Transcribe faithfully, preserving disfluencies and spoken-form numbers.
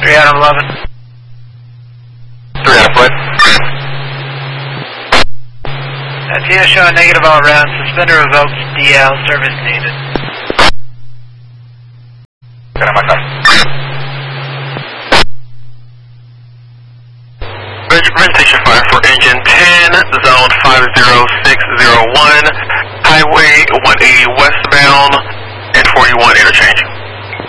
three out of eleven. three out of what? Uh, T O showing negative all around. Suspender revoked. D L. Service needed. Get on my side. Vegetation fire for engine ten, zone five zero six zero one, highway one eighty westbound, and forty-one interchange.